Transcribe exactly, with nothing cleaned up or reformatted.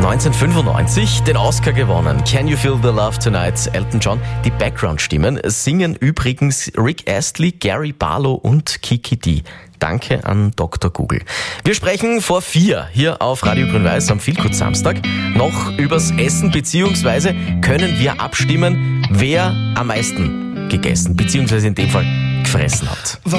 neunzehnhundertfünfundneunzig den Oscar gewonnen. Can You Feel the Love Tonight? Elton John. Die Background-Stimmen singen übrigens Rick Astley, Gary Barlow und Kiki Dee. Danke an Doktor Google. Wir sprechen vor vier hier auf Radio Grün-Weiß am Feelgood Samstag noch übers Essen, beziehungsweise können wir abstimmen, wer am meisten gegessen, beziehungsweise in dem Fall gefressen hat.